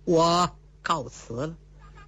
我告辞了。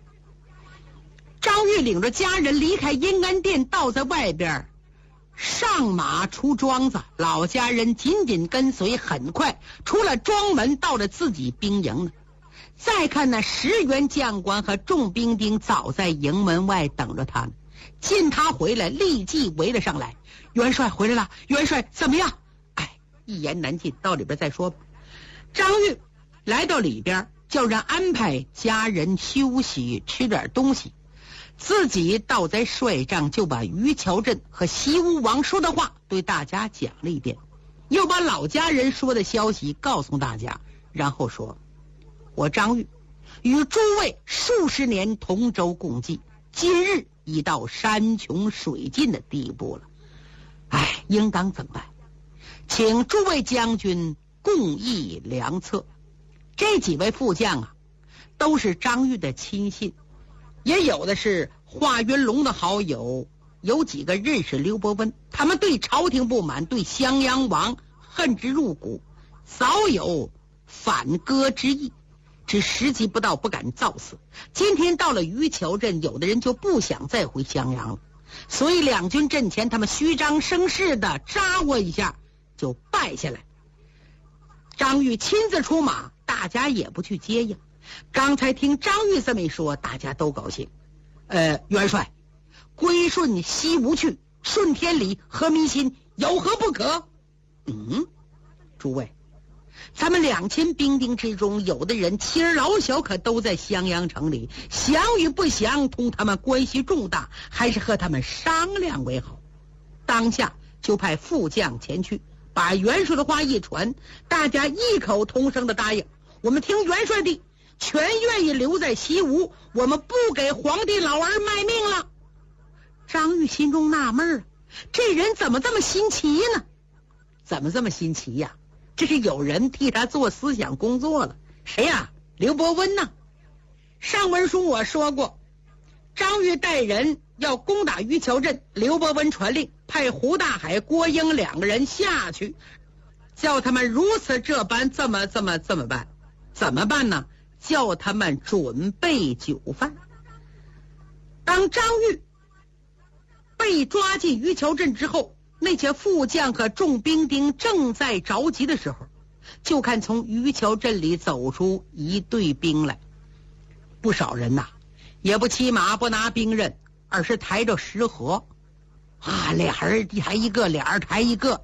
张玉领着家人离开阴安殿，倒在外边上马出庄子，老家人紧紧跟随，很快出了庄门，到了自己兵营了。再看那10员将官和众兵丁早在营门外等着他呢，见他回来立即围了上来。元帅回来了，元帅怎么样？哎，一言难尽，到里边再说吧。张玉来到里边，叫人安排家人休息，吃点东西，自己倒在帅帐，就把于桥镇和西吴王说的话对大家讲了一遍，又把老家人说的消息告诉大家，然后说：我张玉与诸位数十年同舟共济，今日已到山穷水尽的地步了，哎，应当怎么办？请诸位将军共议良策。这几位副将啊，都是张玉的亲信，也有的是华云龙的好友，有几个认识刘伯温，他们对朝廷不满，对襄阳王恨之入骨，早有反戈之意，只时机不到，不敢造次。今天到了于桥镇，有的人就不想再回襄阳了，所以两军阵前他们虚张声势的扎我一下就败下来。张玉亲自出马，大家也不去接应。刚才听张玉这么一说，大家都高兴。元帅，归顺西吴去，顺天理和民心，有何不可？诸位，咱们2000兵丁之中，有的人妻儿老小可都在襄阳城里，降与不降同他们关系重大，还是和他们商量为好。当下就派副将前去，把元帅的话一传，大家异口同声的答应，我们听元帅的，全愿意留在西吴，我们不给皇帝老儿卖命了。张玉心中纳闷了，这人怎么这么新奇呢？怎么这么新奇呀？这是有人替他做思想工作了。谁呀？刘伯温呢？上文书我说过，张玉带人要攻打于桥镇，刘伯温传令派胡大海、郭英2个人下去，叫他们如此这般这么办。怎么办呢？叫他们准备酒饭。当张玉被抓进于桥镇之后，那些副将和众兵丁正在着急的时候，就看从于桥镇里走出一队兵来。不少人呐，也不骑马，不拿兵刃，而是抬着石盒啊，俩人抬一个，俩人抬一个。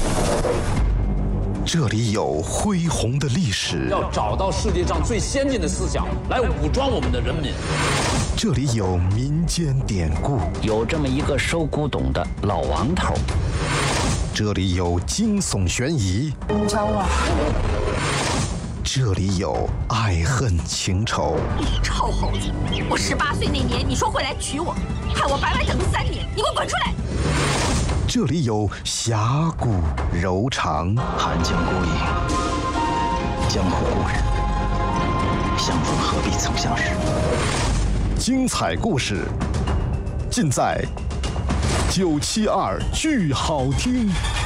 这里有恢宏的历史， 要找到世界上最先进的思想来武装我们的人民。 这里有民间典故， 有这么一个收古董的老王头。 这里有惊悚悬疑， 你找我？ 这里有爱恨情仇。 你臭猴子！我18岁那年你说会来娶我，害我白白等了3年，你给我滚出来！ 这里有侠骨柔肠， 寒江孤影，江湖故人，相逢何必曾相识。 精彩故事尽在972剧好听。